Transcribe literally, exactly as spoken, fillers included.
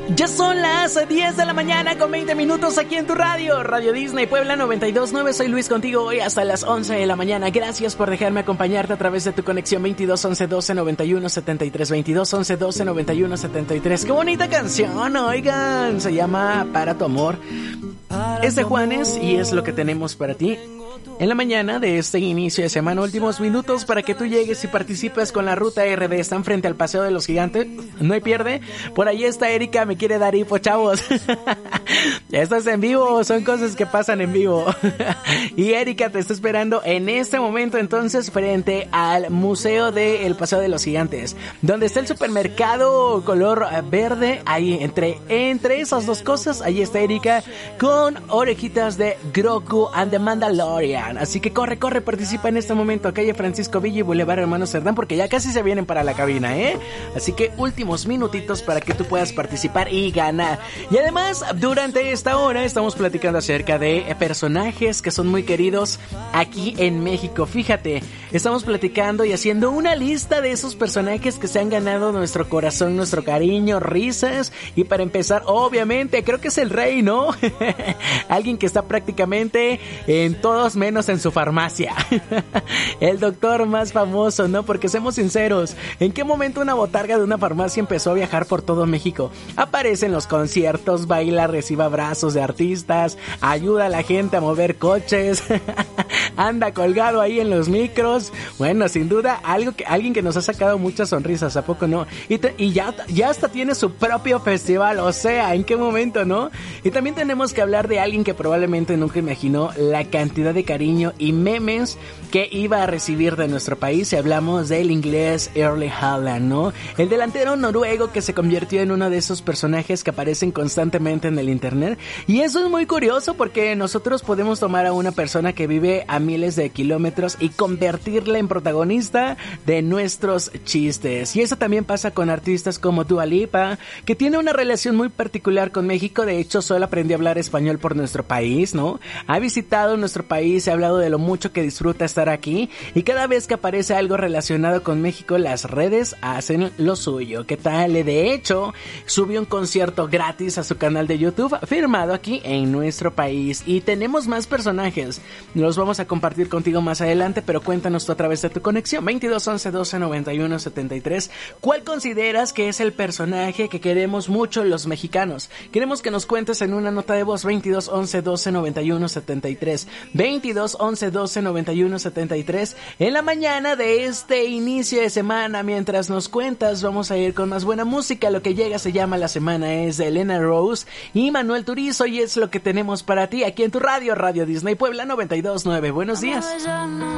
Ya son las diez de la mañana con veinte minutos aquí en tu radio, Radio Disney Puebla noventa y dos punto nueve. Soy Luis contigo hoy hasta las once de la mañana. Gracias por dejarme acompañarte a través de tu conexión veintidós once doce noventa y uno setenta y tres, veintidós once doce noventa y uno setenta y tres. Qué bonita canción, oigan, se llama Para tu amor. Es de Juanes y es lo que tenemos para ti en la mañana de este inicio de semana. Últimos minutos para que tú llegues y participes con la ruta R D. Están frente al Paseo de los Gigantes, no hay pierde. Por ahí está Erika, me quiere dar info, chavos. Esto es en vivo, son cosas que pasan en vivo. Y Erika te está esperando en este momento entonces frente al Museo del Paseo de los Gigantes, donde está el supermercado color verde. Ahí entre, entre esas dos cosas, ahí está Erika con orejitas de Grogu and the Mandalorian. Así que corre, corre, participa en este momento. Calle Francisco Villa y Boulevard Hermano Cerdán, porque ya casi se vienen para la cabina, ¿eh? Así que últimos minutitos para que tú puedas participar y ganar. Y además, durante esta hora estamos platicando acerca de personajes que son muy queridos aquí en México. Fíjate, estamos platicando y haciendo una lista de esos personajes que se han ganado nuestro corazón, nuestro cariño, risas. Y para empezar, obviamente, creo que es el rey, ¿no? Alguien que está prácticamente en todos menos en su farmacia. El doctor más famoso, ¿no? Porque seamos sinceros, ¿en qué momento una botarga de una farmacia empezó a viajar por todo México? Aparece en los conciertos, baila, recibe abrazos de artistas, ayuda a la gente a mover coches, anda colgado ahí en los micros. Bueno, sin duda, algo que, alguien que nos ha sacado muchas sonrisas, ¿a poco no? Y, te, y ya, ya hasta tiene su propio festival, o sea, ¿en qué momento, no? Y también tenemos que hablar de alguien que probablemente nunca imaginó la cantidad de cariño y memes que iba a recibir de nuestro país. Si hablamos del inglés Erling Haaland, ¿no? El delantero noruego que se convirtió en uno de esos personajes que aparecen constantemente en el internet. Y eso es muy curioso porque nosotros podemos tomar a una persona que vive a miles de kilómetros y convertirla en protagonista de nuestros chistes. Y eso también pasa con artistas como Dua Lipa, que tiene una relación muy particular con México. De hecho, solo aprendió a hablar español por nuestro país, ¿no? Ha visitado nuestro país, ha hablado de lo mucho que disfruta estar aquí, y cada vez que aparece algo relacionado con México, las redes hacen lo suyo. ¿Qué tal? De hecho, subió un concierto gratis a su canal de YouTube, firmado aquí en nuestro país. Y tenemos más personajes, los vamos a compartir contigo más adelante, pero cuéntanos tú a través de tu conexión veintidós once doce noventa y uno setenta y tres. ¿Cuál consideras que es el personaje que queremos mucho los mexicanos? Queremos que nos cuentes en una nota de voz. Veintidós once doce noventa y uno setenta y tres, veintidós once doce noventa y uno setenta y tres. En la mañana de este inicio de semana, mientras nos cuentas, vamos a ir con más buena música. Lo que llega se llama La Semana, es de Elena Rose y Manuel Turizo, y es lo que tenemos para ti aquí en tu radio, Radio Disney Puebla noventa y dos punto nueve. Buenos días.